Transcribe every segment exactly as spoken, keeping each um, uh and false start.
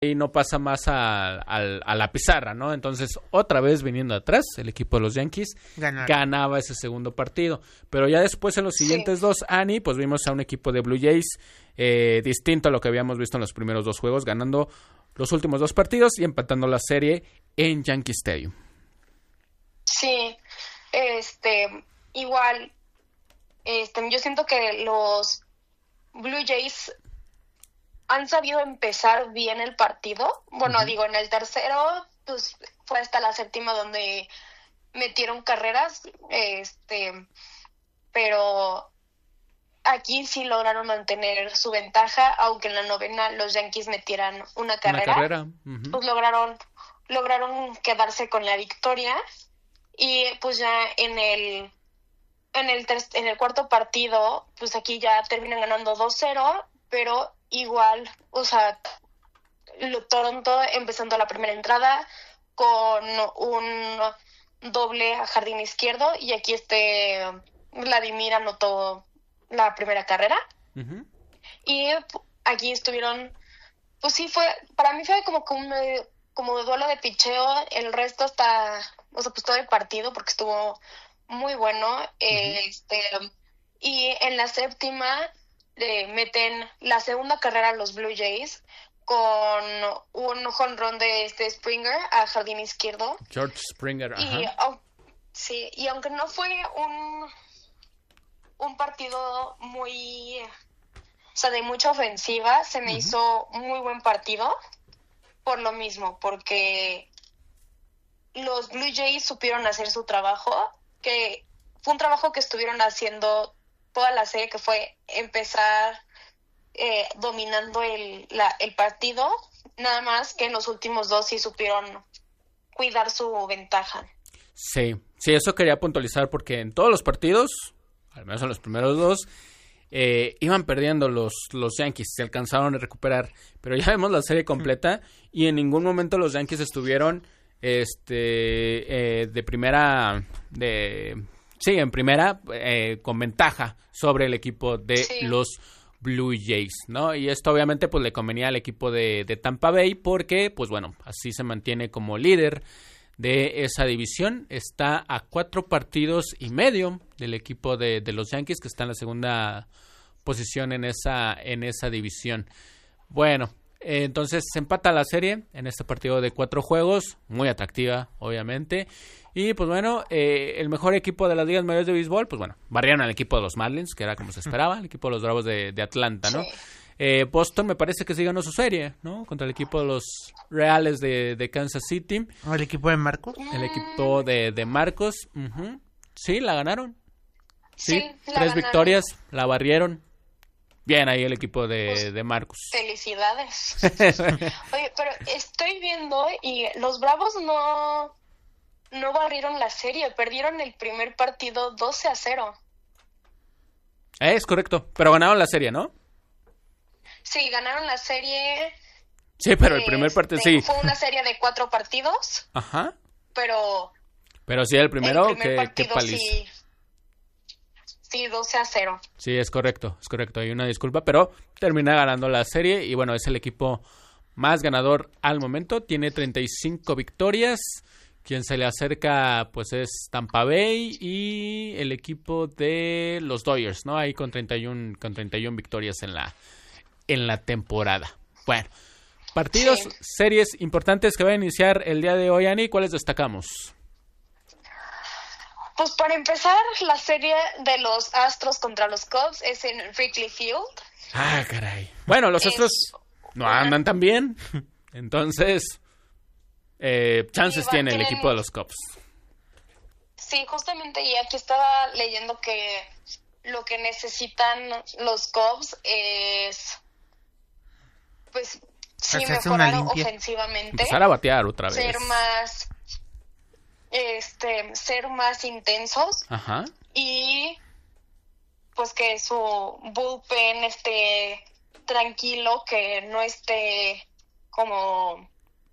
y no pasa más a, a, a la pizarra, ¿no? Entonces, otra vez viniendo atrás, el equipo de los Yankees Ganar. ganaba ese segundo partido. Pero ya después en los siguientes sí. dos, Ani, pues vimos a un equipo de Blue Jays eh, distinto a lo que habíamos visto en los primeros dos juegos, ganando los últimos dos partidos y empatando la serie en Yankee Stadium. Sí, este, igual, este, yo siento que los Blue Jays han sabido empezar bien el partido. Bueno, uh-huh. digo, en el tercero, pues fue hasta la séptima donde metieron carreras, este, pero aquí sí lograron mantener su ventaja, aunque en la novena los Yankees metieran una carrera. Una carrera. Uh-huh. Pues lograron, lograron quedarse con la victoria y pues ya en el en el ter- en el cuarto partido, pues aquí ya terminan ganando dos cero, pero igual, o sea, lo, Toronto empezando la primera entrada con un doble a jardín izquierdo y aquí este Vladimir anotó la primera carrera. Uh-huh. Y aquí estuvieron, pues sí fue, para mí fue como como, como duelo de picheo, el resto hasta, o sea, pues todo el partido porque estuvo muy bueno. Uh-huh. este y en la séptima le meten la segunda carrera a los Blue Jays con un jonrón de este Springer a jardín izquierdo. George Springer, ajá. Y, oh, sí, y aunque no fue un un partido muy, o sea, de mucha ofensiva, se me uh-huh. hizo muy buen partido por lo mismo, porque los Blue Jays supieron hacer su trabajo, que fue un trabajo que estuvieron haciendo toda la serie, que fue empezar eh, dominando el, la, el partido, nada más que en los últimos dos sí supieron cuidar su ventaja. Sí, sí, eso quería puntualizar porque en todos los partidos, al menos en los primeros dos, eh, iban perdiendo los, los Yankees, se alcanzaron a recuperar, pero ya vemos la serie completa y en ningún momento los Yankees estuvieron este eh, de primera, de sí, en primera, eh, con ventaja sobre el equipo de sí. los Blue Jays, ¿no? Y esto obviamente pues le convenía al equipo de, de Tampa Bay porque, pues bueno, así se mantiene como líder de esa división. Está a cuatro partidos y medio del equipo de, de los Yankees, que está en la segunda posición en esa, en esa división. Bueno, eh, entonces se empata la serie en este partido de cuatro juegos, muy atractiva, obviamente. Y pues bueno, eh, el mejor equipo de las ligas mayores de béisbol, pues bueno, barrieron al equipo de los Marlins, que era como se esperaba, el equipo de los Bravos de, de Atlanta, ¿no? Sí. Eh, Boston me parece que sí ganó su serie, ¿no? Contra el equipo de los Reales de, de Kansas City. ¿O el equipo de Marcos? El equipo de, de Marcos, uh-huh. Sí, la ganaron. Sí, sí tres ganaron. Victorias, la barrieron. Bien ahí el equipo de, pues, de Marcos. Felicidades. Oye, pero estoy viendo y los Bravos no... no barrieron la serie, perdieron el primer partido doce a cero. Es correcto, pero ganaron la serie, ¿no? Sí, ganaron la serie. Sí, pero el primer partido, este, sí. Fue una serie de cuatro partidos. Ajá. Pero... Pero sí, el primero, el primer qué, partido, qué paliza. Sí, sí, doce a cero. Sí, es correcto, es correcto, hay una disculpa, pero termina ganando la serie y bueno, es el equipo más ganador al momento, tiene treinta y cinco victorias. Quien se le acerca, pues, es Tampa Bay y el equipo de los Dodgers, ¿no? Ahí con treinta y uno, con treinta y uno victorias en la, en la temporada. Bueno, partidos, sí. series importantes que va a iniciar el día de hoy, Ani, ¿cuáles destacamos? Pues para empezar, la serie de los Astros contra los Cubs es en Wrigley Field. Ah, caray. Bueno, los es Astros no andan tan bien, entonces... Eh, chances sí, tiene el equipo de los Cubs. Sí, justamente, y aquí estaba leyendo que lo que necesitan los Cubs es, pues, sí, mejorar ofensivamente. Empezar a batear otra vez. Ser más, este, ser más intensos. Ajá. Y, pues, que su bullpen esté tranquilo, que no esté como...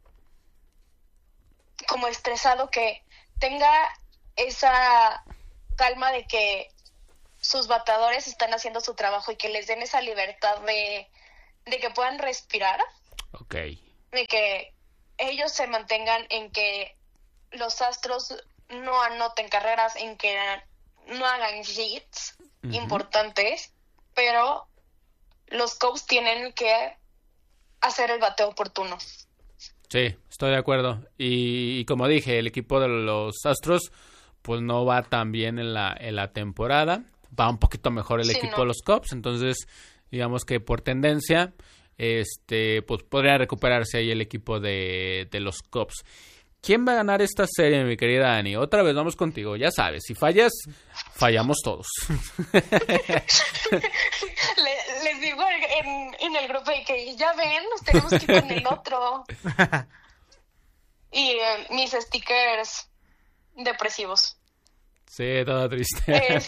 como estresado, que tenga esa calma de que sus bateadores están haciendo su trabajo y que les den esa libertad de, de que puedan respirar. Ok. de que ellos se mantengan en que los Astros no anoten carreras, en que no hagan hits uh-huh. importantes, pero los Cubs tienen que hacer el bateo oportuno. Sí, estoy de acuerdo. Y, y como dije, el equipo de los Astros pues no va tan bien en la, en la temporada. Va un poquito mejor el sí, equipo no. de los Cubs. Entonces, digamos que por tendencia, este pues podría recuperarse ahí el equipo de, de los Cubs. ¿Quién va a ganar esta serie, mi querida Ani? Otra vez vamos contigo. Ya sabes, si fallas, fallamos todos. Le, les digo en, en el grupo de que ya ven, nos tenemos que ir con el otro. Y eh, mis stickers depresivos. Sí, todo triste. Eh,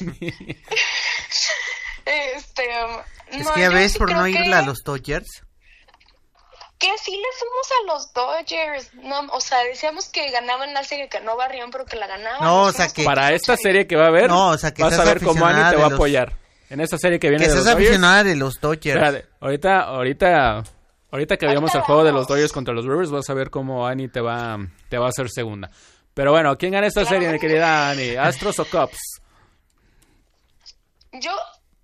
este, es no, que ya ves sí por no que... irle a los Dodgers. Que sí le fuimos a los Dodgers, no, o sea, decíamos que ganaban la serie, que no barrían, pero que la ganaban. No, o sea, que... Para esta serie que va a haber, no, o sea, que vas a ver cómo Ani te va a apoyar. Los... En esa serie que viene que de los Dodgers. Que seas aficionada de los Dodgers. Espérate, ahorita, ahorita, ahorita que veamos el juego de los Dodgers contra los Brewers, vas a ver cómo Ani te va, te va a hacer segunda. Pero bueno, ¿quién gana esta serie, mi querida Ani? ¿Astros o Cubs? Yo...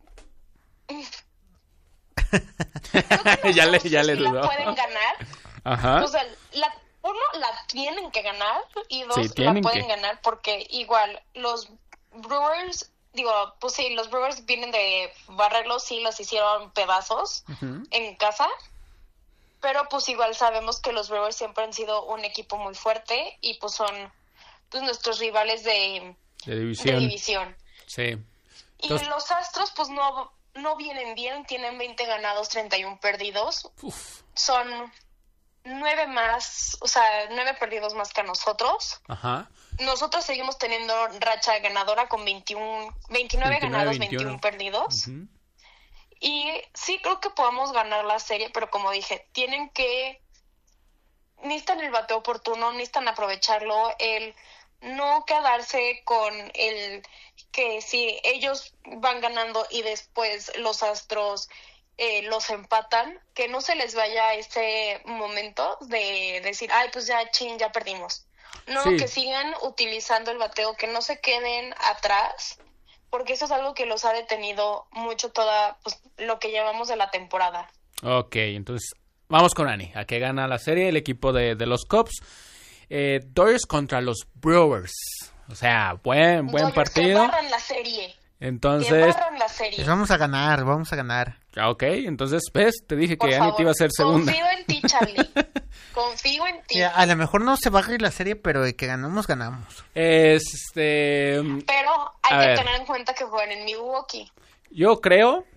ya le, ya le dudó. La pueden ganar. Ajá. O sea, la, uno, la tienen que ganar y dos, sí, la pueden que... ganar porque igual los Brewers, digo, pues sí, los Brewers vienen de barrerlos, sí, los hicieron pedazos uh-huh. en casa, pero pues igual sabemos que los Brewers siempre han sido un equipo muy fuerte y pues son pues nuestros rivales de, de división. De división. Sí. Entonces... Y los Astros pues no... no vienen bien, tienen veinte ganados, treinta y uno perdidos. Uf. Son nueve más, o sea, nueve perdidos más que nosotros. Ajá. Nosotros seguimos teniendo racha ganadora con veintiuno, veintinueve, veintinueve ganados, veintiuno, veintiuno perdidos. Uh-huh. Y sí creo que podemos ganar la serie, pero como dije, tienen que... necesitan el bateo oportuno, necesitan aprovecharlo, el no quedarse con el... que si ellos van ganando y después los Astros eh, los empatan, que no se les vaya ese momento de decir, ay, pues ya, chin, ya perdimos. No, sí. Que sigan utilizando el bateo, que no se queden atrás, porque eso es algo que los ha detenido mucho toda, pues, lo que llevamos de la temporada. Ok, entonces vamos con Ani, a que gana la serie el equipo de, de los Cubs. Eh, Dodgers contra los Brewers. O sea, buen buen Dodgers partido. Que barran la serie. Entonces, que barran la serie. Pues vamos a ganar, vamos a ganar. Ok, entonces, ¿ves? Te dije Por que favor, Ani te iba a ser segunda. Confío en ti, Charlie. Confío en ti. Sí, a lo mejor no se va a ir la serie, pero de que ganamos, ganamos. Este... Pero hay que ver. tener en cuenta que juegan en Milwaukee. Yo creo...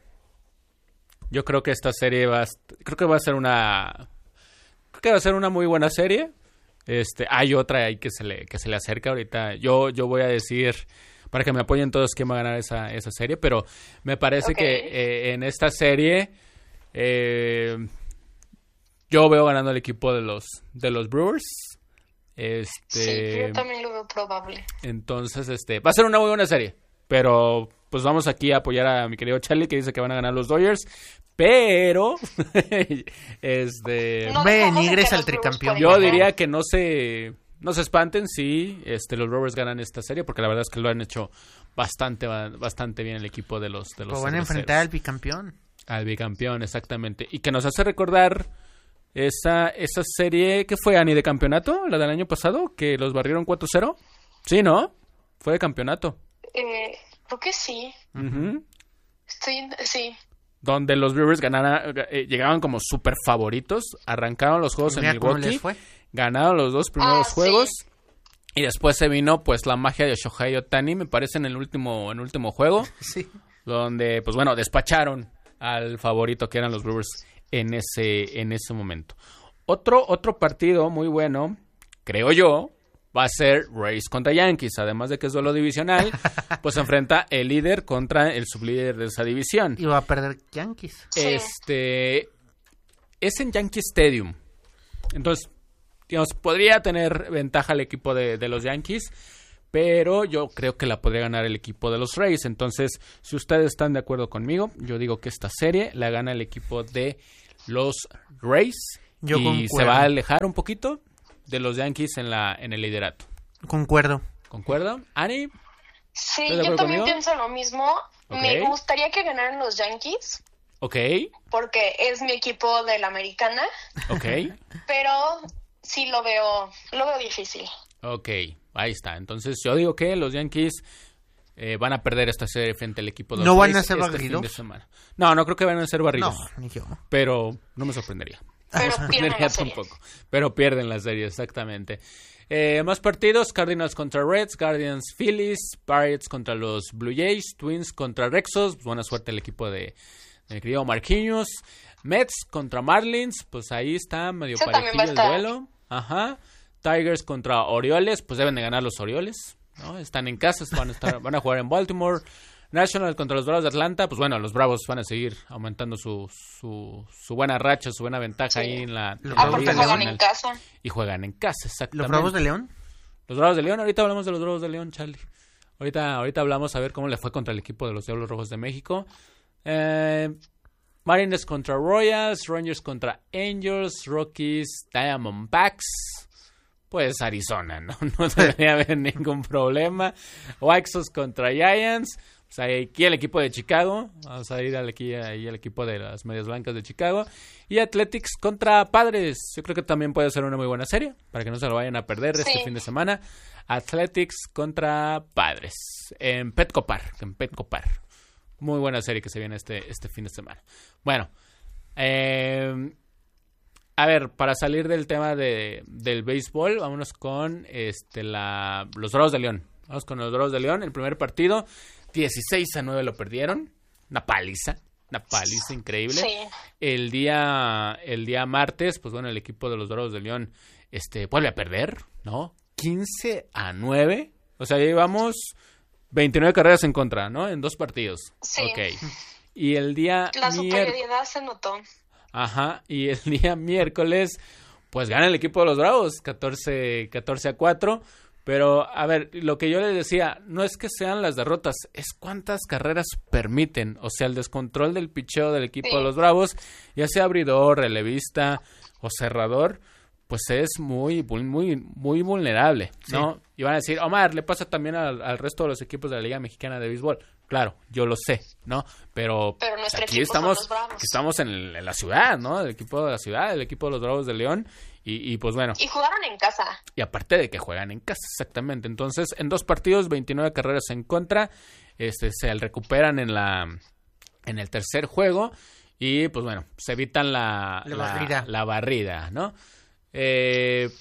Yo creo que esta serie va a... Creo que va a ser una... Creo que va a ser una muy buena serie. Este, hay otra ahí que se le, que se le acerca ahorita. Yo, yo voy a decir... Para que me apoyen todos quién va a ganar esa, esa serie. Pero me parece okay. que eh, en esta serie... Eh, yo veo ganando el equipo de los, de los Brewers. Este, sí, yo también lo veo probable. Entonces, este, va a ser una muy buena serie. Pero, pues vamos aquí a apoyar a mi querido Charlie, que dice que van a ganar los Dodgers. Pero, este... No ven, ingresa al tricampeón. Yo diría que no se... No se espanten si este, los Brewers ganan esta serie, porque la verdad es que lo han hecho bastante bastante bien el equipo de los de los Pues van a enfrentar al bicampeón. Al bicampeón, exactamente. Y que nos hace recordar esa esa serie que fue, Ani, de campeonato, la del año pasado, que los barrieron cuatro cero. Sí, ¿no? Fue de campeonato. Eh, creo que sí. Uh-huh. Estoy, sí. Donde los Brewers ganaran, eh, llegaban como súper favoritos, arrancaron los juegos en Milwaukee. ¿Cómo les fue? Ganaron los dos primeros ah, juegos sí. Y después se vino pues la magia de Shohei Ohtani, me parece, en el último en el último juego, sí. Donde pues bueno, despacharon al favorito que eran los Brewers en ese en ese momento. Otro otro partido muy bueno, creo yo, va a ser Rays contra Yankees, además de que es duelo divisional, pues se enfrenta el líder contra el sublíder de esa división. Y va a perder Yankees. Este es en Yankee Stadium. Entonces, digamos, podría tener ventaja el equipo de, de los Yankees, pero yo creo que la podría ganar el equipo de los Rays. Entonces, si ustedes están de acuerdo conmigo, yo digo que esta serie la gana el equipo de los Rays Yo y concuerdo. se va a alejar un poquito de los Yankees en la en el liderato. Concuerdo. ¿Concuerdo? Ani, Sí, ¿estás de yo acuerdo también conmigo? pienso lo mismo. Ok. Me gustaría que ganaran los Yankees, ok, porque es mi equipo de la americana, ok, pero sí lo veo, lo veo difícil. ok, ahí está. Entonces yo digo que los Yankees eh, van a perder esta serie frente al equipo de los ¿No van a Rays ser este barridos? fin de semana. No, no creo que van a ser barridos, No, ni yo. pero no me sorprendería. Pero pierden Sorprendería la serie. tampoco, pero pierden la serie, exactamente. Eh, más partidos, Cardinals contra Reds, Guardians, Phillies, Pirates contra los Blue Jays, Twins contra Rexos, pues buena suerte el equipo de, de mi querido Marquinhos, Mets contra Marlins, pues ahí está medio Ese también parejillo el va a estar. duelo, ajá, Tigers contra Orioles, pues deben de ganar los Orioles, ¿no? Están en casa, van a, estar, van a jugar en Baltimore. National contra los Bravos de Atlanta, pues bueno, los Bravos van a seguir aumentando su, su, su buena racha, su buena ventaja Sí. ahí en la, Los en la Ah, Bravos porque Liga de juegan Nacional. en casa. Y juegan en casa, exactamente. ¿Los Bravos de León? Los Bravos de León, ahorita hablamos de los Bravos de León, Charlie. Ahorita, ahorita hablamos a ver cómo le fue contra el equipo de los Diablos Rojos de México. Eh, Marines contra Royals, Rangers contra Angels, Rockies, Diamondbacks. Pues Arizona, ¿no? No debería haber ningún problema. White Sox contra Giants. Pues aquí el equipo de Chicago. Vamos a ir al, aquí, ahí al equipo de las Medias Blancas de Chicago. Y Athletics contra Padres. Yo creo que también puede ser una muy buena serie. Para que no se lo vayan a perder Sí. este fin de semana. Athletics contra Padres. En Petco Park. En Petco Park. Muy buena serie que se viene este, este fin de semana. Bueno. Eh... A ver, para salir del tema de, del béisbol, vámonos con este la los Dorados de León. Vamos con los Dorados de León. El primer partido, dieciséis a nueve lo perdieron. Una paliza, una paliza increíble. Sí. El día el día martes, pues bueno, el equipo de los Dorados de León este vuelve a perder, ¿no? quince a nueve. O sea, llevamos veintinueve carreras en contra, ¿no? En dos partidos. Sí. Ok. Y el día La mier- superioridad se notó. Ajá, y el día miércoles, pues gana el equipo de los Bravos, catorce a cuatro. Pero, a ver, lo que yo les decía, no es que sean las derrotas, es cuántas carreras permiten. O sea, el descontrol del picheo del equipo Sí. de los Bravos, ya sea abridor, relevista o cerrador, pues es muy, muy, muy, muy vulnerable, ¿no? Y van a decir, Omar, le pasa también al, al resto de los equipos de la Liga Mexicana de Béisbol. Claro, yo lo sé, ¿no? Pero, Pero nuestro aquí equipo son estamos, los Bravos. aquí estamos en, el- en la ciudad, ¿no? El equipo de la ciudad, el equipo de los Bravos de León. Y, y pues bueno, Y jugaron en casa. y aparte de que juegan en casa, exactamente. Entonces, en dos partidos, veintinueve carreras en contra. Este, se recuperan en la en el tercer juego. Y pues bueno, se evitan la, La barrida. la barrida, ¿no? Eh,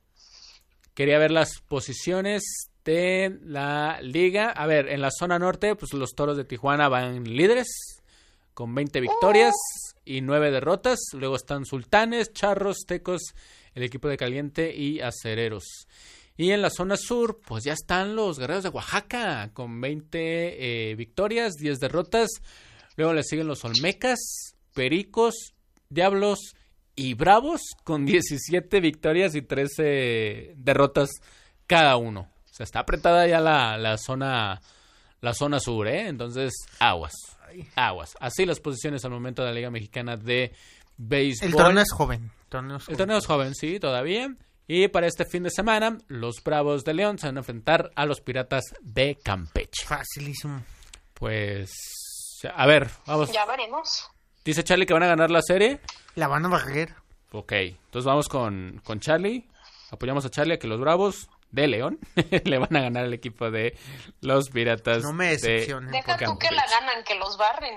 quería ver las posiciones de la liga. A ver, en la zona norte, pues los Toros de Tijuana van líderes con veinte victorias y nueve derrotas. Luego están Sultanes, Charros, Tecos, el equipo de Caliente y Acereros. Y en la zona sur, pues ya están los Guerreros de Oaxaca con veinte eh, victorias, diez derrotas. Luego le siguen los Olmecas, Pericos, Diablos y Bravos con diecisiete victorias y trece derrotas cada uno. O sea, está apretada ya la, la zona la zona sur, ¿eh? Entonces, aguas, aguas. Así las posiciones al momento de la Liga Mexicana de Béisbol. El torneo es joven. torneo es El joven. torneo es joven, sí, todavía. Y para este fin de semana, los Bravos de León se van a enfrentar a los Piratas de Campeche. Facilísimo. Pues, a ver, vamos. Ya veremos. Dice Charlie que van a ganar la serie. La van a barrer. Ok, entonces vamos con, con Charlie. Apoyamos a Charlie a que los Bravos de León le van a ganar al equipo de los Piratas. No me de decepcionen. Deja tú que Campeche. la ganan, que los barren.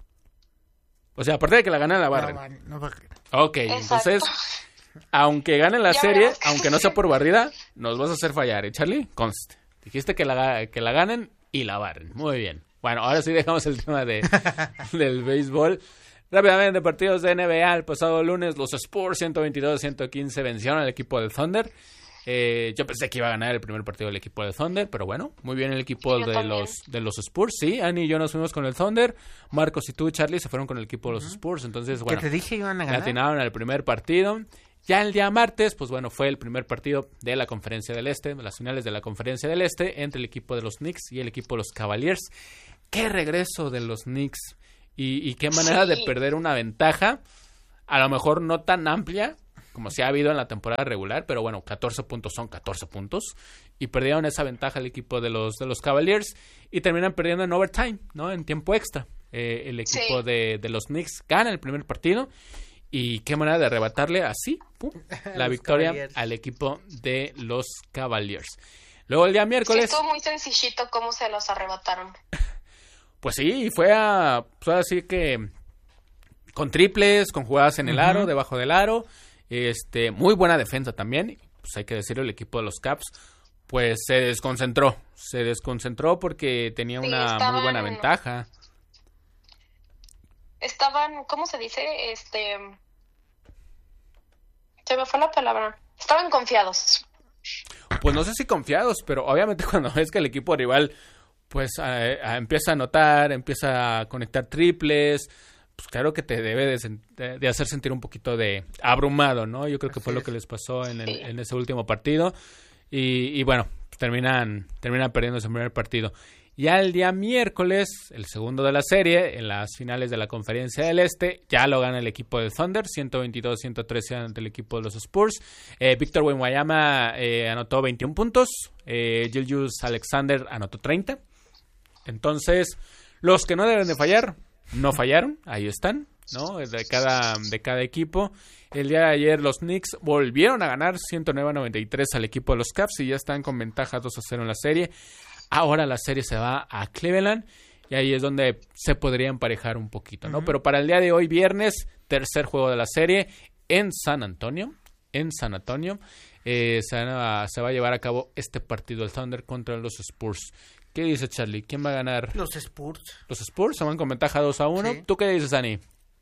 O sea, aparte de que la ganan, la La barren. van a barrer. Ok, Exacto. entonces, aunque ganen la Ya serie, veremos. aunque no sea por barrida, nos vas a hacer fallar, ¿eh, Charlie? Conste. Dijiste que la, que la ganen y la barren. Muy bien. Bueno, ahora sí dejamos el tema de, del béisbol. Rápidamente, partidos de N B A. El pasado lunes, los Spurs ciento veintidós a ciento quince vencieron al equipo del Thunder. Eh, yo pensé que iba a ganar el primer partido del equipo del Thunder, pero bueno, muy bien el equipo Sí, yo de también. los de los Spurs. Sí, Annie y yo nos fuimos con el Thunder. Marcos y tú, Charlie, se fueron con el equipo de los Spurs. Entonces, bueno, Que te dije iban a le ganar. atinaron al primer partido. Ya el día martes, pues bueno, fue el primer partido de la Conferencia del Este, las finales de la Conferencia del Este, entre el equipo de los Knicks y el equipo de los Cavaliers. ¡Qué regreso de los Knicks! Y, y qué manera Sí. de perder una ventaja, a lo mejor no tan amplia, como se ha habido en la temporada regular, pero bueno, catorce puntos son catorce puntos, y perdieron esa ventaja el equipo de los, de los Cavaliers, y terminan perdiendo en overtime, ¿no? En tiempo extra. Eh, el equipo sí. de, de los Knicks gana el primer partido, y qué manera de arrebatarle así, pum, la victoria Cavaliers. Al equipo de los Cavaliers. Luego el día miércoles... Sí, estuvo muy sencillito cómo se los arrebataron. Pues sí, fue a... Pues así que... Con triples, con jugadas en el uh-huh. aro, debajo del aro. Este, muy buena defensa también. Pues hay que decirlo, el equipo de los Caps, pues se desconcentró. Se desconcentró porque tenía sí, una estaban, muy buena ventaja. Estaban, ¿cómo se dice? Este... Se me fue la palabra. Estaban confiados. Pues no sé si confiados, pero obviamente cuando ves que el equipo rival pues a, a, empieza a anotar, empieza a conectar triples, pues claro que te debe de, de, de hacer sentir un poquito de abrumado, ¿no? Yo creo que fue lo que les pasó en, el, en ese último partido. Y, y bueno, pues terminan, terminan perdiendo ese primer partido. Ya el día miércoles, el segundo de la serie, en las finales de la Conferencia del Este, ya lo gana el equipo de Thunder, ciento veintidós a ciento trece ante el equipo de los Spurs. Eh, Víctor Wembanyama eh, anotó veintiún puntos, eh, Julius Alexander anotó treinta. Entonces, los que no deben de fallar, no fallaron, ahí están, ¿no? De cada, de cada equipo. El día de ayer los Knicks volvieron a ganar ciento nueve a noventa y tres al equipo de los Cavs y ya están con ventaja dos a cero en la serie. Ahora la serie se va a Cleveland y ahí es donde se podría emparejar un poquito, ¿no? Uh-huh. Pero para el día de hoy, viernes, tercer juego de la serie en San Antonio, en San Antonio, eh, se, va a, se va a llevar a cabo este partido, el Thunder contra los Spurs. ¿Qué dice Charlie? ¿Quién va a ganar? Los Spurs. Los Spurs se van con ventaja dos a uno. Sí. ¿Tú qué dices, Ani?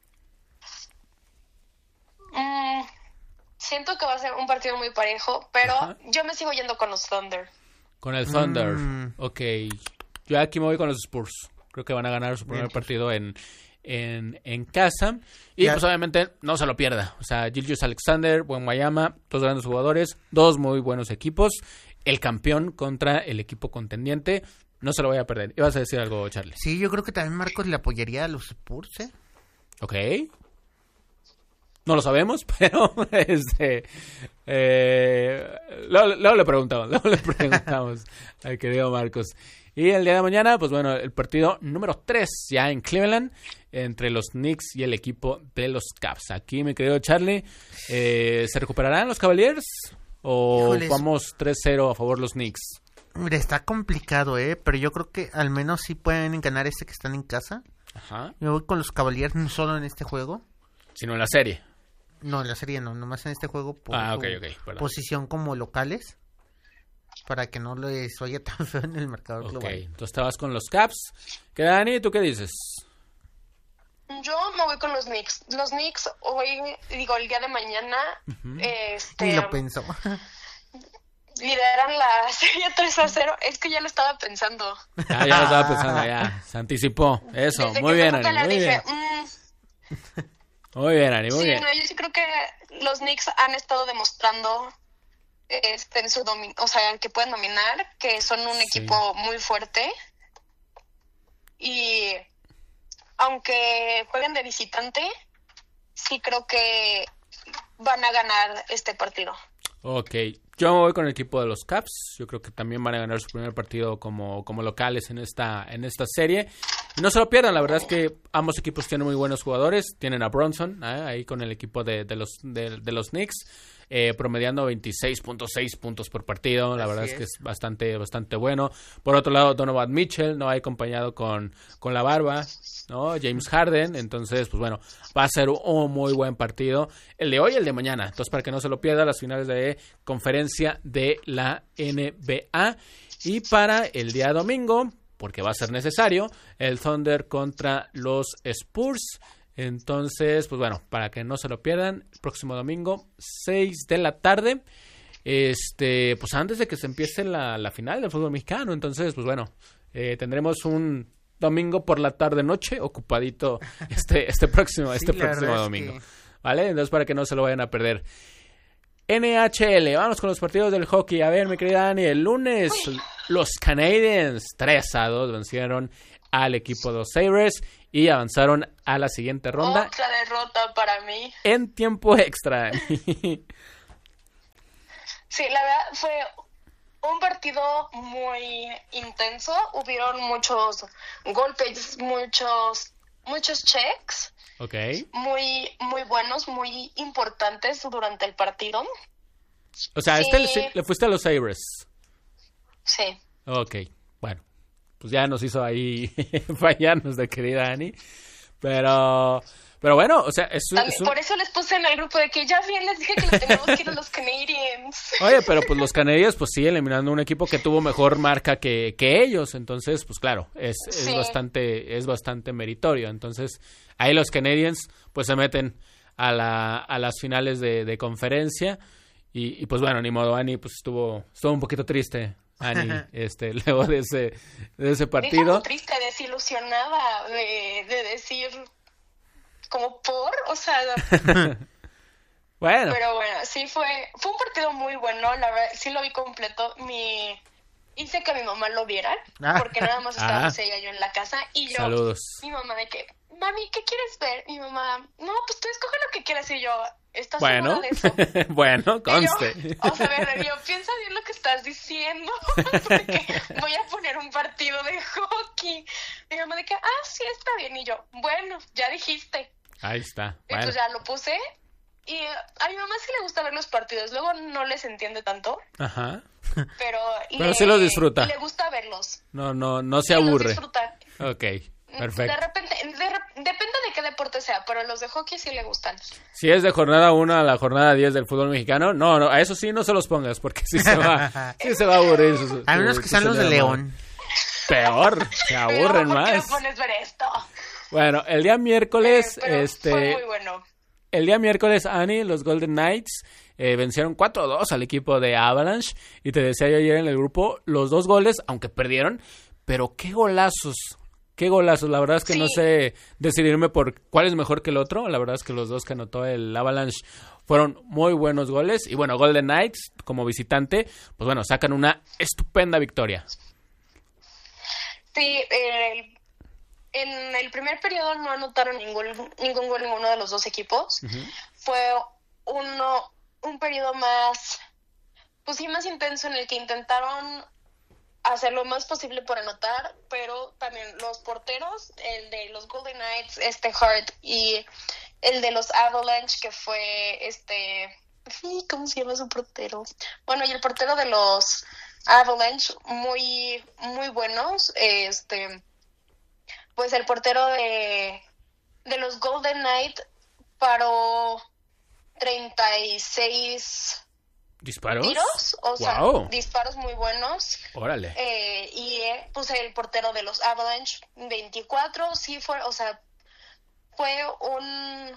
Mm, siento que va a ser un partido muy parejo, pero Ajá. yo me sigo yendo con los Thunder. Con el Thunder, mm. ok. Yo aquí me voy con los Spurs. Creo que van a ganar su primer Bien. partido en, en, en casa. Y ya. pues obviamente no se lo pierda. O sea, Julius Alexander, Wembanyama, dos grandes jugadores, dos muy buenos equipos. El campeón contra el equipo contendiente. No se lo voy a perder. ¿Ibas a decir algo, Charlie? Sí, yo creo que también Marcos le apoyaría a los Spurs, ¿eh? Ok. No lo sabemos, pero este eh, luego, luego le preguntamos, luego le preguntamos al querido Marcos. Y el día de mañana, pues bueno, el partido número tres ya en Cleveland entre los Knicks y el equipo de los Cavs. Aquí, mi querido Charlie, eh, ¿se recuperarán los Cavaliers o Híjoles. vamos tres cero a favor los Knicks? Mira, está complicado, ¿eh? Pero yo creo que al menos sí pueden ganar este que están en casa. Ajá. Yo voy con los Cavaliers no solo en este juego, sino en la serie. No, en la serie no, nomás en este juego por ah, okay, okay, posición como locales, para que no les oye tan feo en el mercado okay, global. Entonces te vas con los Caps. ¿Qué, Dani? ¿Tú qué dices? Yo me voy con los Knicks. Los Knicks hoy, digo, el día de mañana, uh-huh. este... Ni lo pensó. Lideran la serie tres a cero. Es que ya lo estaba pensando. Ah, ya lo estaba pensando, ya. Se anticipó. Eso, Desde muy bien, Dani, muy dije, bien. Mm, Muy bien, Ani, muy sí, bien. No, yo sí creo que los Knicks han estado demostrando este, en su domin- o sea, que pueden dominar, que son un sí. equipo muy fuerte. Y aunque jueguen de visitante, sí creo que van a ganar este partido. Ok, yo me voy con el equipo de los Caps. Yo creo que también van a ganar su primer partido como, como locales en esta, en esta serie. Y no se lo pierdan, la verdad es que ambos equipos tienen muy buenos jugadores. Tienen a Bronson ¿eh? ahí con el equipo de, de, los, de, de los Knicks, eh, promediando veintiséis punto seis puntos por partido. La Así verdad es. es que es bastante bastante bueno. Por otro lado, Donovan Mitchell, ¿no? Ahí acompañado con, con la barba, ¿no? James Harden. Entonces, pues bueno, va a ser un, un muy buen partido. El de hoy y el de mañana. Entonces, para que no se lo pierda, las finales de conferencia de la N B A. Y para el día domingo, porque va a ser necesario, el Thunder contra los Spurs. Entonces, pues bueno, para que no se lo pierdan, el próximo domingo, seis de la tarde, este, pues antes de que se empiece la, la final del fútbol mexicano. Entonces, pues bueno, eh, tendremos un domingo por la tarde-noche ocupadito este, este próximo, este sí, próximo domingo. Que... ¿Vale? Entonces, para que no se lo vayan a perder. N H L, vamos con los partidos del hockey. A ver, mi querida Dani, el lunes los Canadiens tres a dos vencieron al equipo de los Sabres y avanzaron a la siguiente ronda. Otra derrota para mí. En tiempo extra. Sí, la verdad fue un partido muy intenso. Hubieron muchos golpes, muchos, muchos checks. Ok. Muy, muy buenos, muy importantes durante el partido. O sea, Sí. este le, le fuiste a los Sabres. Sí. Ok, bueno. Pues ya nos hizo ahí fallar nuestra querida Ani. Pero... Pero bueno, o sea, es, un- También, es un... por eso les puse en el grupo de que ya bien les dije que les teníamos que ir a los Canadiens. Oye, pero pues los Canadiens pues sí eliminando un equipo que tuvo mejor marca que, que ellos, entonces pues claro, es, es Sí. bastante es bastante meritorio. Entonces, ahí los Canadiens pues se meten a la a las finales de, de conferencia y, y pues bueno, ni modo, Ani pues estuvo estuvo un poquito triste, Ani, este luego de ese de ese partido. Déjame triste, desilusionada de, de decir como por, o sea, Bueno, pero bueno, sí fue fue un partido muy bueno, la verdad, sí lo vi completo. Mi hice que mi mamá lo viera Ah. porque nada más estábamos Ah. ella y yo en la casa y yo saludos. mi mamá de que, mami, ¿qué quieres ver? Mi mamá, no, pues tú escoge lo que quieras y yo, ¿estás Bueno, segura de eso? bueno, Y conste. yo, o sea, a ver, yo, piensa bien lo que estás diciendo, porque voy a poner un partido de hockey. Mi mamá de que, ah, sí, está bien. Y yo, bueno, ya dijiste. Ahí está. Y Bueno. pues ya lo puse. Y a mi mamá sí le gusta ver los partidos. Luego no les entiende tanto, Ajá. pero, Pero sí los disfruta. Le gusta verlos. No, no, no se Sí, los aburre. disfruta. Ok, De perfecto. repente, de rep- depende de qué deporte sea, pero los de hockey sí le gustan. Si es de jornada uno a la jornada diez del fútbol mexicano, no, no, a eso sí no se los pongas, porque sí se va, sí se va a aburrir. Su, A su- menos que su sean los de celebrado. León. Peor, se aburren No, ¿por qué más. me pones ver esto? Bueno, el día miércoles, Eh, pero este, fue muy bueno. el día miércoles, Ani, los Golden Knights eh, vencieron cuatro a dos al equipo de Avalanche. Y te decía yo ayer en el grupo, los dos goles, aunque perdieron, pero qué golazos, qué golazos. La verdad es que Sí. no sé decidirme por cuál es mejor que el otro. La verdad es que los dos que anotó el Avalanche fueron muy buenos goles. Y bueno, Golden Knights, como visitante, pues bueno, sacan una estupenda victoria. Sí, el- en el primer periodo no anotaron ningún, ningún gol ninguno de los dos equipos. Fue uno un periodo más, pues sí, más intenso, en el que intentaron hacer lo más posible por anotar, pero también los porteros, el de los Golden Knights, este Hart, y el de los Avalanche, que fue este, ay, ¿cómo se llama su portero? Bueno, y el portero de los Avalanche, muy, muy buenos, este, pues el portero de, de los Golden Knights paró treinta y seis ¿Disparos? tiros, o sea, Wow. disparos muy buenos. Órale. Eh, y eh, puse el portero de los Avalanche veinticuatro, sí fue, o sea, fue un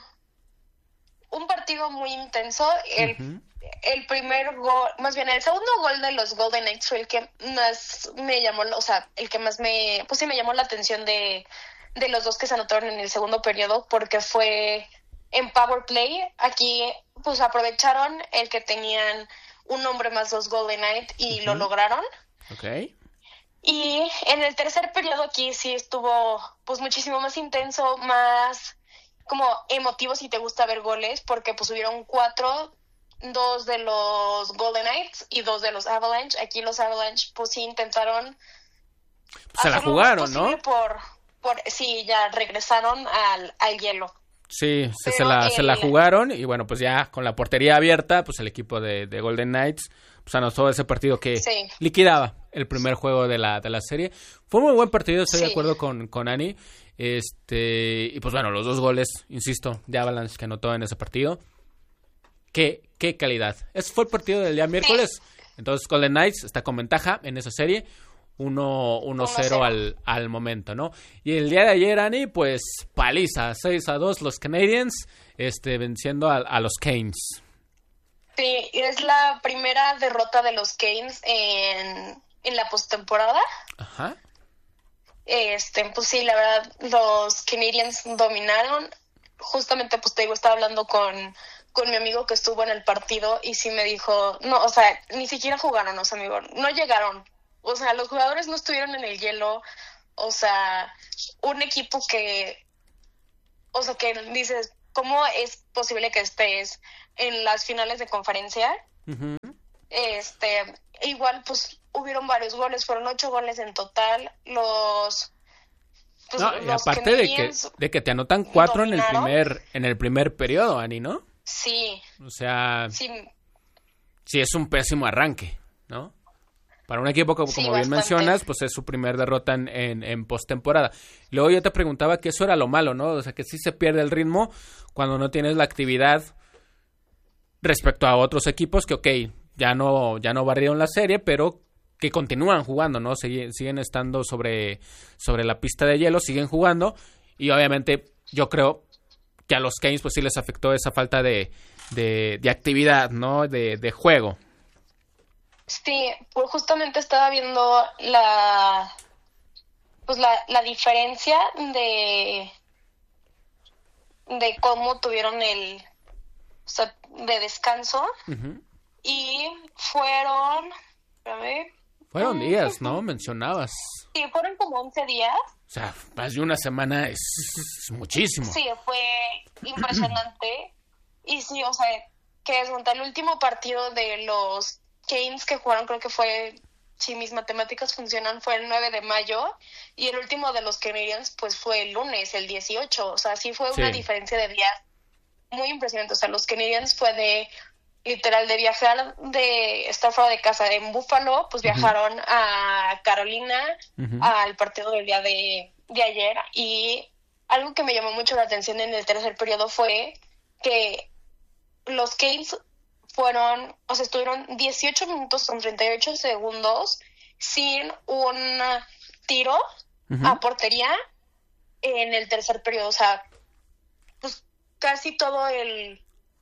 un partido muy intenso. El, Ujú. el primer gol, más bien el segundo gol de los Golden Knights fue el que más me llamó, o sea, el que más me, pues sí me llamó la atención de, de los dos que se anotaron en el segundo periodo, porque fue en power play. Aquí pues aprovecharon el que tenían un hombre más los Golden Knights y lo Ujú. lograron. Ok. Y en el tercer periodo aquí sí estuvo pues muchísimo más intenso, más como emotivo si te gusta ver goles, porque pues hubieron cuatro, dos de los Golden Knights y dos de los Avalanche. Aquí los Avalanche pues sí intentaron Se la hacer lo más jugaron, ¿no? posible por, por sí, ya regresaron al, al hielo. Sí, se, se Pero la, se la el- jugaron y bueno, pues ya con la portería abierta, pues el equipo de, de Golden Knights pues anotó ese partido que Sí. liquidaba el primer juego de la, de la serie. Fue un muy buen partido, estoy de Sí. acuerdo con, con Ani. Este, y pues bueno, los dos goles, insisto, de Avalanche que anotó en ese partido. Qué, qué calidad. Ese fue el partido del día miércoles. Entonces Golden Knights está con ventaja en esa serie. uno cero al, al momento, ¿no? Y el día de ayer, Ani, pues paliza, seis a dos los Canadiens, este, venciendo a, a los Canes. Sí, es la primera derrota de los Canes en, en la postemporada. Ajá. Este, pues sí, la verdad, los Canadiens dominaron. Justamente, pues te digo, estaba hablando con, con mi amigo que estuvo en el partido y sí me dijo, no, o sea, ni siquiera jugaron, o sea, amigo, no llegaron. O sea, los jugadores no estuvieron en el hielo O sea, un equipo que, o sea, que dices, ¿cómo es posible que estés en las finales de conferencia? Uh-huh. Este, igual, pues, hubieron varios goles, fueron ocho goles en total. Los, pues, no, y los aparte de que, de que te anotan cuatro en el primer, en el primer periodo, Ani, ¿no? Sí. O sea, sí, sí es un pésimo arranque, ¿no? Para un equipo que, como sí, bien bastante. mencionas, pues es su primer derrota en, en, en postemporada. Luego yo te preguntaba que eso era lo malo, ¿no? O sea, que sí se pierde el ritmo cuando no tienes la actividad respecto a otros equipos que, ok, ya no, ya no barrieron la serie, pero que continúan jugando, ¿no? Siguen, siguen estando sobre, sobre la pista de hielo, siguen jugando, y obviamente yo creo que a los Canes pues sí les afectó esa falta de, de, de actividad, ¿no? De, de juego. Sí, pues justamente estaba viendo la pues la, la diferencia de de cómo tuvieron el o sea, de descanso. Uh-huh. Y fueron espérame, fueron días, ¿no? Mencionabas. Sí, fueron como once días. O sea, más de una semana es, es muchísimo. Sí, fue impresionante. Y sí, o sea, que es el último partido de los Canes que jugaron, creo que fue, si mis matemáticas funcionan, fue el nueve de mayo, y el último de los Canadiens pues fue el lunes, el dieciocho. O sea, sí fue sí. una diferencia de días muy impresionante. O sea, los Canadiens fue de literal de viajar, de estar fuera de casa en Buffalo, pues viajaron uh-huh. a Carolina, uh-huh. al partido del día de, de ayer. Y algo que me llamó mucho la atención en el tercer periodo fue que los Canes fueron, o sea, estuvieron dieciocho minutos con treinta y ocho segundos sin un tiro uh-huh. a portería en el tercer periodo. O sea, pues casi todo el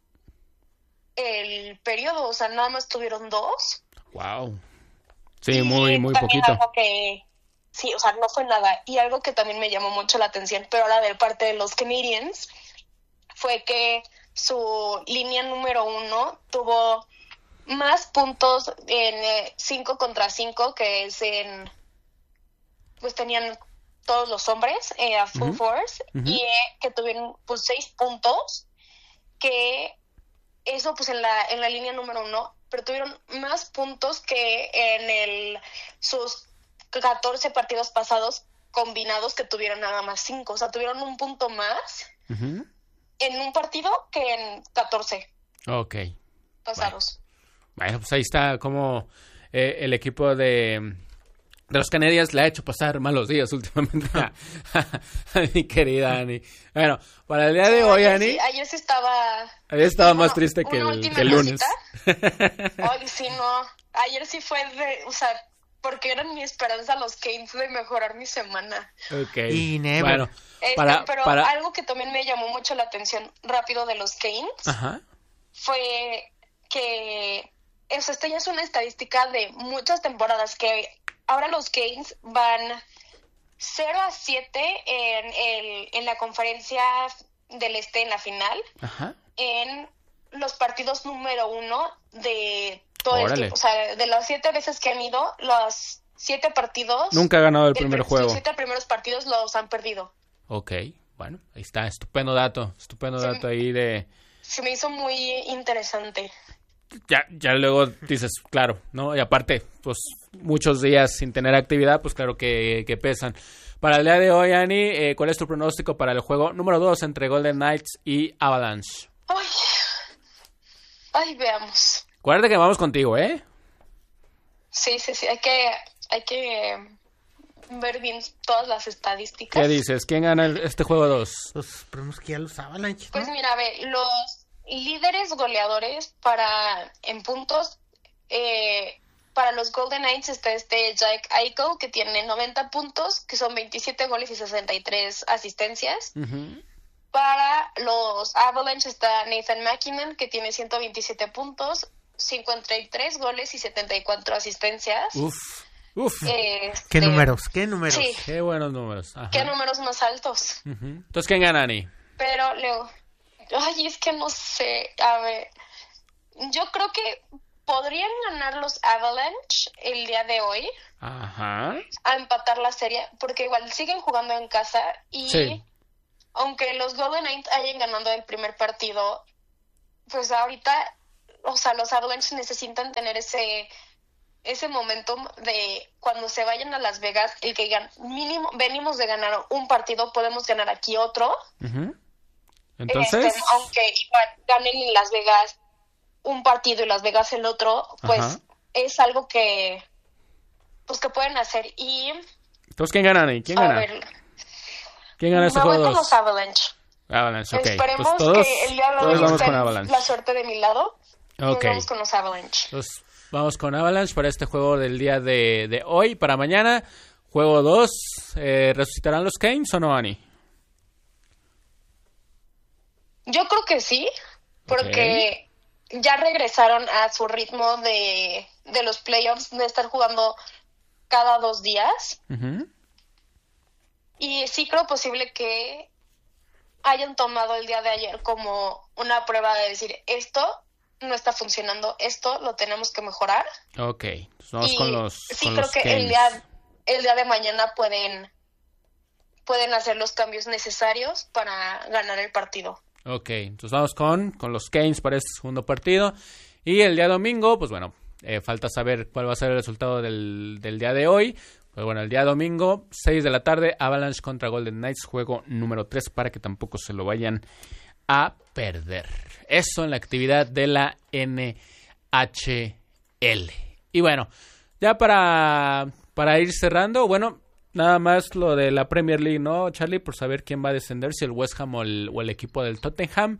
el periodo, o sea, nada más tuvieron dos. Wow. Sí, muy, muy también poquito. Algo que, sí, o sea, no fue nada. Y algo que también me llamó mucho la atención, pero ahora de parte de los Canadiens, fue que su línea número uno tuvo más puntos en cinco contra cinco, que es en, pues tenían todos los hombres eh, a full uh-huh. force, uh-huh. y eh, que tuvieron pues seis puntos, que eso pues en la en la línea número uno, pero tuvieron más puntos que en el sus catorce partidos pasados combinados, que tuvieron nada más cinco. O sea, tuvieron un punto más uh-huh. en un partido que en catorce Ok. pasados. Bueno, bueno pues ahí está como eh, el equipo de, de los Canadiens le ha hecho pasar malos días últimamente a, a, a mi querida Ani. Bueno, para el día de sí, hoy, ayer Ani... Sí, ayer sí estaba... Ayer estaba sí, más una, triste que el, que el lunes. Ay, sí, no. Ayer sí fue de... O sea, porque eran mi esperanza los Canes de mejorar mi semana. Ok. Y never. Bueno, este, para, pero para... algo que también me llamó mucho la atención rápido de los Canes Ajá. fue que... O sea, esta ya es una estadística de muchas temporadas, que ahora los Canes van cero a siete en, el, en la conferencia del Este, en la final. Ajá. En los partidos número uno de todo Órale. el tiempo. O sea, de las siete veces que han ido, los siete partidos... Nunca ha ganado el primer el, juego. Los siete primeros partidos los han perdido. Ok, bueno, ahí está. Estupendo dato. Estupendo Se dato ahí de... Se me hizo muy interesante. Ya, ya luego dices, claro, ¿no? Y aparte, pues, muchos días sin tener actividad, pues claro que, que pesan. Para el día de hoy, Ani, eh, ¿cuál es tu pronóstico para el juego número dos entre Golden Knights y Avalanche? Ay, ay, veamos. Acuérdate que vamos contigo, ¿eh? Sí, sí, sí, hay que, hay que ver bien todas las estadísticas. ¿Qué dices? ¿Quién gana el, este juego dos? Pues, pero que ya los Avalanche, ¿no? Pues mira, a ver, los líderes goleadores para en puntos, eh, para los Golden Knights está este Jack Eichel, que tiene noventa puntos, que son veintisiete goles y sesenta y tres asistencias. Uh-huh. Para los Avalanche está Nathan MacKinnon, que tiene ciento veintisiete puntos, cincuenta y tres goles y setenta y cuatro asistencias. Uf, uf. Este, ¿Qué números? ¿Qué números? Sí. Qué buenos números. Ajá. ¿Qué números más altos? Uh-huh. Entonces, ¿quién gana, Ani? Pero, Leo, ay, es que no sé, a ver, yo creo que podrían ganar los Avalanche, el día de hoy Ajá. a empatar la serie, porque igual siguen jugando en casa y Sí. aunque los Golden Knights hayan ganado el primer partido, pues ahorita, o sea, los Avalanche necesitan tener ese ese momentum de cuando se vayan a Las Vegas, el que gan- mínimo venimos de ganar un partido, podemos ganar aquí otro. Ujú. Entonces, Este, aunque igual ganen en Las Vegas un partido y Las Vegas el otro, pues Ajá. es algo que pues que pueden hacer. Y entonces ¿quién gana, Ani? ¿Quién a gana? ver, ¿Quién gana este me voy juego con dos? los Avalanche. Avalanche, ok. Esperemos Pues todos, que el día de todos hoy vamos esté con Avalanche. la suerte de mi lado. Nos Ok. vamos con los Avalanche. Entonces, vamos con Avalanche para este juego del día de, de hoy. Para mañana, juego dos. Eh, ¿Resucitarán los Canes o no, Ani? Yo creo que sí, porque ya regresaron a su ritmo de, de los playoffs, de estar jugando cada dos días. Ujú. Y sí creo posible que hayan tomado el día de ayer como una prueba de decir, esto no está funcionando, esto lo tenemos que mejorar. Ok, entonces vamos y con los sí con creo los que Canes. el día, el día de mañana pueden, pueden hacer los cambios necesarios para ganar el partido. Ok, entonces vamos con, con los Canes para este segundo partido. Y el día domingo, pues bueno, eh, falta saber cuál va a ser el resultado del, del día de hoy. Pues bueno, el día domingo, seis de la tarde, Avalanche contra Golden Knights, juego número tres, para que tampoco se lo vayan a perder. Eso en la actividad de la N H L. Y bueno, ya para, para ir cerrando, bueno, nada más lo de la Premier League, ¿no, Charlie? Por saber quién va a descender, si el West Ham o el, o el equipo del Tottenham.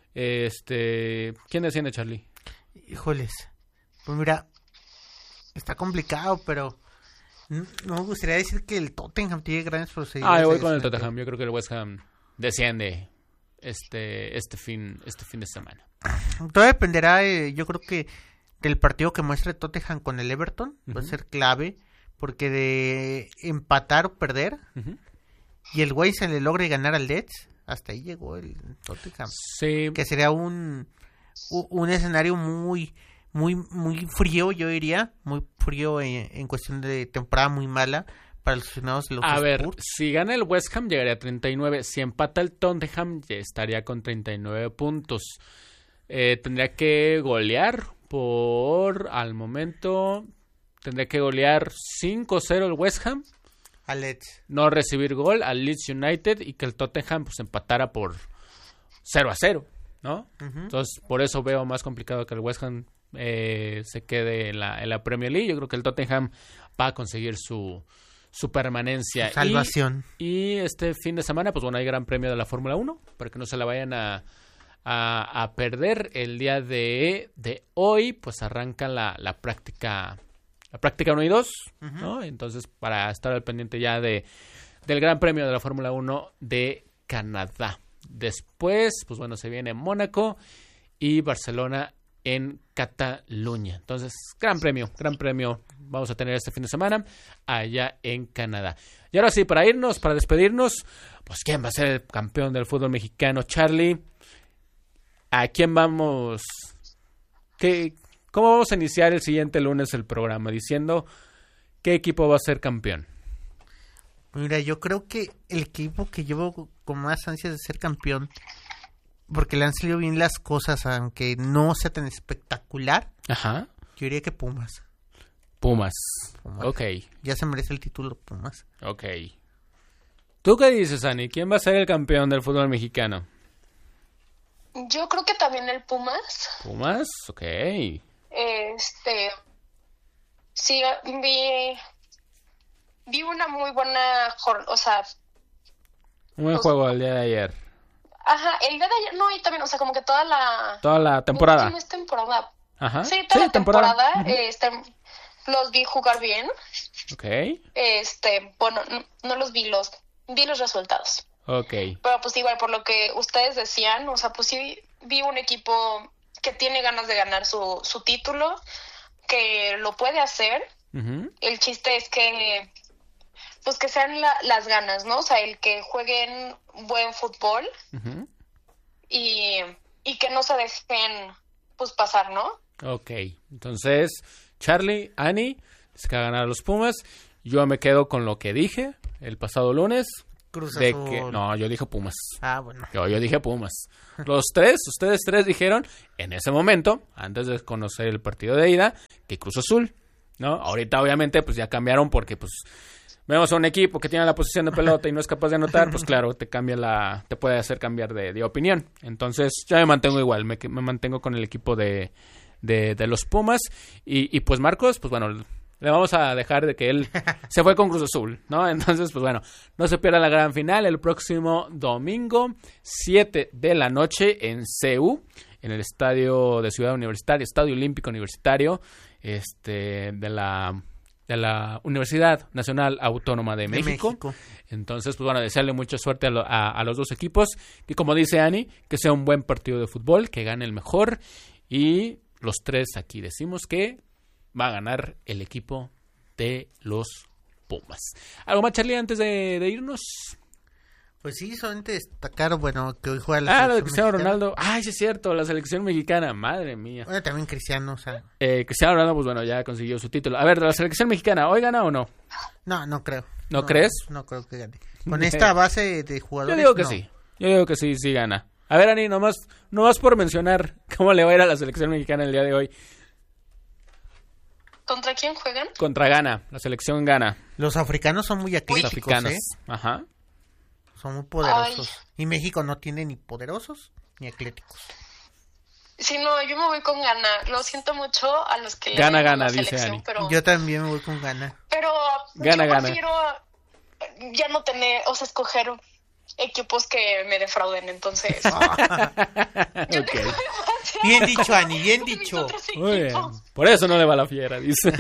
Este, ¿quién desciende, Charlie? Híjoles. Pues mira, está complicado, pero no no me gustaría decir que el Tottenham tiene grandes posibilidades. Ah, yo voy de con el descender. Tottenham. Yo creo que el West Ham desciende este este fin este fin de semana. Todo dependerá, eh, yo creo que del partido que muestre Tottenham con el Everton. Va a Ujú. ser clave, porque de empatar o perder, Ujú. y el güey se le logre ganar al Leeds, hasta ahí llegó el Tottenham. Sí, Que sería un, u- un escenario muy, muy, muy frío, yo diría, muy frío en, en cuestión de temporada muy mala para los aficionados de los a ver, Spurs. si gana el West Ham llegaría a treinta y nueve. Si empata el Tottenham ya estaría con treinta y nueve puntos. Eh, tendría que golear por, al momento, tendría que golear cinco cero el West Ham, Al Leeds. no recibir gol al Leeds United y que el Tottenham pues empatara por cero a cero, ¿no? Ujú. Entonces, por eso veo más complicado que el West Ham eh, se quede en la, en la Premier League. Yo creo que el Tottenham va a conseguir su, su permanencia. Su salvación. Y, y este fin de semana, pues bueno, hay gran premio de la Fórmula uno, para que no se la vayan a, a, a perder. El día de, de hoy, pues arranca la, la práctica la práctica uno y dos, Ujú. ¿no? Entonces, para estar al pendiente ya de del gran premio de la Fórmula uno de Canadá. Después, pues bueno, se viene Mónaco y Barcelona en Cataluña. Entonces, gran premio, gran premio vamos a tener este fin de semana allá en Canadá. Y ahora sí, para irnos, para despedirnos, pues ¿quién va a ser el campeón del fútbol mexicano, Charlie? ¿A quién vamos? ¿Qué, ¿Cómo vamos a iniciar el siguiente lunes el programa? Diciendo qué equipo va a ser campeón. Mira, yo creo que el equipo que llevo con más ansias de ser campeón, porque le han salido bien las cosas, aunque no sea tan espectacular, Ajá. yo diría que Pumas. Pumas. Pumas. Ok, Ya se merece el título Pumas. ok. ¿Tú qué dices, Ani? ¿Quién va a ser el campeón del fútbol mexicano? Yo creo que también el Pumas. Pumas, ok. Este, sí, vi, vi una muy buena, jor- o sea, Un buen Pues- juego el día de ayer. ajá, el día de ayer, no, y también, o sea, como que toda la... Toda la temporada. No es temporada. Ajá. Sí, toda la temporada, Ujú. este, los vi jugar bien. Ok, Este, bueno, no, no los vi, los vi los resultados. ok. Pero pues igual, por lo que ustedes decían, o sea, pues sí vi un equipo que tiene ganas de ganar su, su título, que lo puede hacer. Ujú. El chiste es que, pues que sean la- las ganas, ¿no? O sea, el que jueguen buen fútbol Ujú. y, y que no se dejen, pues, pasar, ¿no? Ok, entonces Charlie, Ani, dice que va a ganar a los Pumas. Yo me quedo con lo que dije el pasado lunes. Cruz de Azul. que No, yo dije Pumas. Ah, bueno. Yo, yo dije Pumas. Los tres, ustedes tres dijeron en ese momento, antes de conocer el partido de ida, que Cruz Azul, ¿no? Ahorita obviamente pues ya cambiaron porque pues vemos a un equipo que tiene la posición de pelota y no es capaz de anotar, pues claro, te cambia la, te puede hacer cambiar de, de opinión. Entonces, yo me mantengo igual, me, me mantengo con el equipo de, de, de los Pumas. Y, y pues Marcos, pues bueno, le vamos a dejar de que él se fue con Cruz Azul, ¿no? Entonces, pues bueno, no se pierda la gran final el próximo domingo, siete de la noche en C U, en el estadio de Ciudad Universitaria, Estadio Olímpico Universitario, este, de la... de la Universidad Nacional Autónoma de México. de México. Entonces, pues bueno, desearle mucha suerte a, lo, a, a los dos equipos. Y como dice Ani, que sea un buen partido de fútbol, que gane el mejor. Y los tres aquí decimos que va a ganar el equipo de los Pumas. ¿Algo más, Charlie, antes de, de irnos? Pues sí, solamente destacar, bueno, que hoy juega la ah, selección lo de Cristiano mexicana. Ronaldo. Ay, sí es cierto, la selección mexicana, madre mía. Bueno, también Cristiano, o sea. Eh, Cristiano Ronaldo, pues bueno, ya consiguió su título. A ver, de la selección mexicana, ¿hoy gana o no? No, no creo. ¿No, crees? No creo que gane. Con esta base de jugadores, Yo digo que no. sí. Yo digo que sí, sí gana. A ver, Ani, nomás, nomás por mencionar cómo le va a ir a la selección mexicana el día de hoy. ¿Contra quién juegan? Contra Ghana, la selección Ghana. Los africanos son muy Los atléticos, africanos. ¿eh? Ajá. Son muy poderosos. Ay. Y México no tiene ni poderosos ni atléticos. Sí, no, yo me voy con Ghana. Lo siento mucho a los que le Gana, dan a gana, la dice selección, Ani. pero Yo también me voy con Ghana. pero Gana, yo gana. prefiero ya no tener, o sea, escoger equipos que me defrauden, entonces. Yo Ok. tengo demasiado Bien dicho, Ani, bien con mis dicho. otros Muy bien. equipos. Por eso no le va la fiera, dice.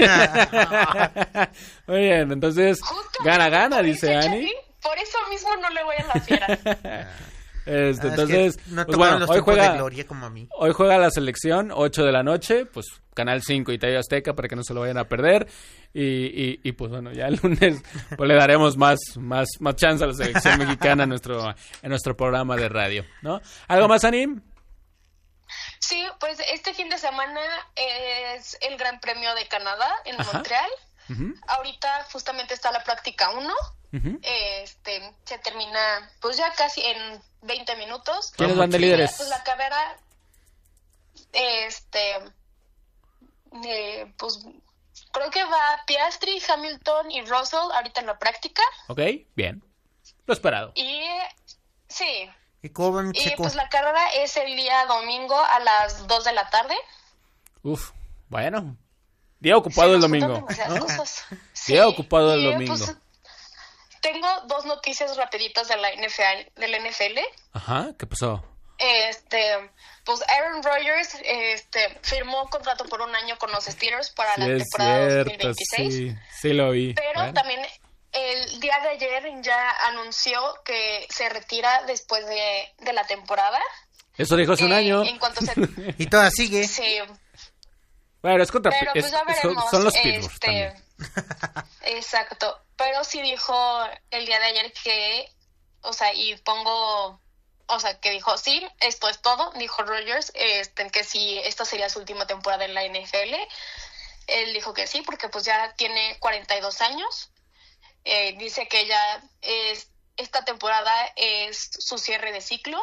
Muy bien, entonces, Justamente gana, gana, por dice eso, Ani. Charlie, por eso mismo no le voy a la fiera. Este, Ah, es entonces, que no pues tomaron bueno, los hoy tiempos de juega, gloria como a mí. hoy juega la selección, ocho de la noche, pues Canal cinco y T V Azteca para que no se lo vayan a perder. Y, y, y pues bueno, ya el lunes pues le daremos más, más, más chance a la selección mexicana en nuestro, en nuestro programa de radio, ¿no? ¿Algo más, Ani? Sí, pues este fin de semana es el Gran Premio de Canadá en Ajá. Montreal. Uh-huh, Ahorita justamente está la práctica uno. uh-huh. Este, se termina pues ya casi en veinte minutos. ¿Quiénes van de Y, líderes? Pues la carrera, este, eh, pues creo que va Piastri, Hamilton y Russell ahorita en la práctica. Ok, bien. Lo esperado. Y sí, ¿Y cómo va mi y Checo? pues la carrera es el día domingo a las dos de la tarde. Uf, bueno. Día ocupado Se el nos domingo. juntan demasiadas ¿no? cosas. Día ocupado el y, domingo. pues, tengo dos noticias rapiditas de la N F L, de la N F L. Ajá, ¿qué pasó? Este, pues Aaron Rodgers este, firmó contrato por un año con los Steelers para Sí, la es temporada dos mil cierto, veintiséis. sí, sí lo vi. Pero Bueno. también el día de ayer ya anunció que se retira después de, de la temporada. Eso dijo hace un Eh, año. En cuanto se... Y toda sigue. sí, Bueno, es contra... pero pues es- ya son- veremos. son los Pittsburgh este, también. Exacto. Pero sí dijo el día de ayer que, o sea, y pongo, o sea, que dijo, sí, esto es todo, dijo Rodgers, este, que sí, esta sería su última temporada en la N F L. Él dijo que sí, porque pues ya tiene cuarenta y dos años. Eh, dice que ya es, esta temporada es su cierre de ciclo.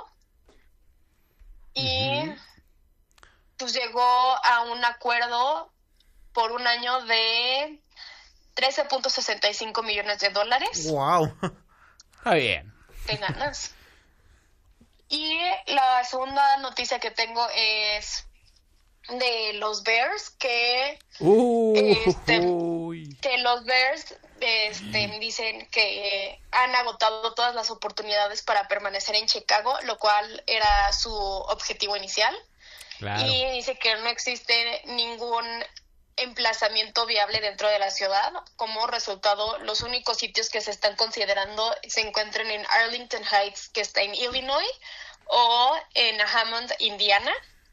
Y Ujú. pues llegó a un acuerdo por un año de trece punto sesenta y cinco millones de dólares Wow. Está bien. de ganas. Y la segunda noticia que tengo es de los Bears, que, Uh, Este, uy. que los Bears este, dicen que han agotado todas las oportunidades para permanecer en Chicago, lo cual era su objetivo inicial. Claro. Y dice que no existe ningún emplazamiento viable dentro de la ciudad. Como resultado, los únicos sitios que se están considerando se encuentran en Arlington Heights, que está en Illinois, o en Hammond, Indiana.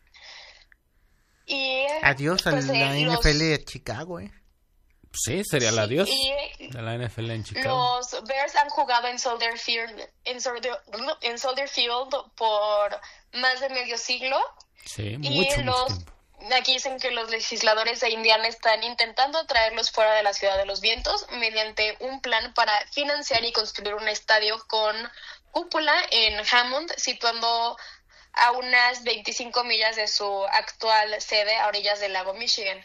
Y Adiós a pues, la eh, N los- F L de Chicago, eh. Sí, sería el sí, adiós y de la N F L en Chicago. los Bears han jugado en Soldier Field, en Soldier, en Soldier Field por más de medio siglo. Sí, Y mucho, mucho los tiempo. aquí dicen que los legisladores de Indiana están intentando traerlos fuera de la Ciudad de los Vientos mediante un plan para financiar y construir un estadio con cúpula en Hammond, situando a unas veinticinco millas de su actual sede a orillas del lago Michigan.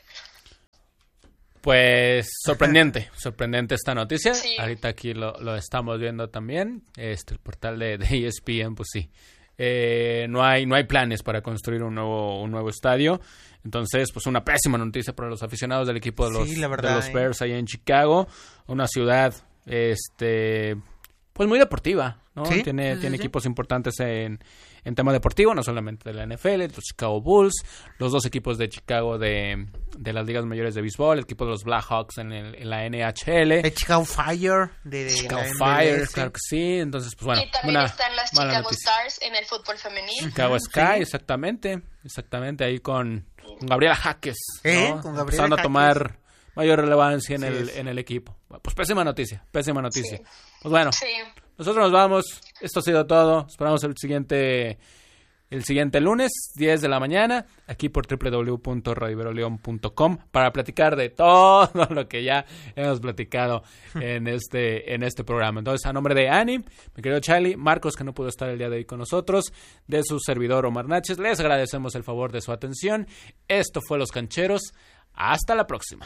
Pues sorprendente, sorprendente esta noticia. Sí. Ahorita aquí lo, lo estamos viendo también. Este, el portal de, de E S P N, pues sí. Eh, no hay no hay planes para construir un nuevo un nuevo estadio. Entonces, pues una pésima noticia para los aficionados del equipo de los, sí, la verdad, de los eh. Bears ahí en Chicago. Una ciudad, este, pues muy deportiva, ¿no? ¿Sí? Tiene, Sí, tiene sí, equipos importantes en, en tema deportivo, no solamente de la N F L, los Chicago Bulls, los dos equipos de Chicago de, de las ligas mayores de béisbol, el equipo de los Blackhawks en, el, en la N H L. El Chicago Fire de, de Chicago la Fire, M L S. claro que sí. Entonces, pues bueno, y también una están las mala Chicago noticia. Stars en el fútbol femenil. Chicago Ujú, Sky, sí. exactamente, exactamente, ahí con, con Gabriela Jaques, Eh, ¿no? con Gabriela Empezando a Jaques. tomar mayor relevancia en Sí el es. en el equipo. Pues pésima noticia, pésima noticia. Sí. Pues bueno, Sí. nosotros nos vamos. Esto ha sido todo. Esperamos el siguiente el siguiente lunes, diez de la mañana, aquí por doble u doble u doble u punto radio ibero león punto com para platicar de todo lo que ya hemos platicado en este en este programa. Entonces, a nombre de Ani, mi querido Charlie, Marcos, que no pudo estar el día de hoy con nosotros, de su servidor Omar Naches, les agradecemos el favor de su atención. Esto fue Los Cancheros. Hasta la próxima.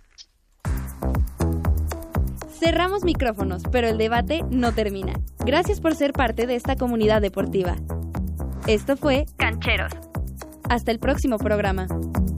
Cerramos micrófonos, pero el debate no termina. Gracias por ser parte de esta comunidad deportiva. Esto fue Cancheros. Hasta el próximo programa.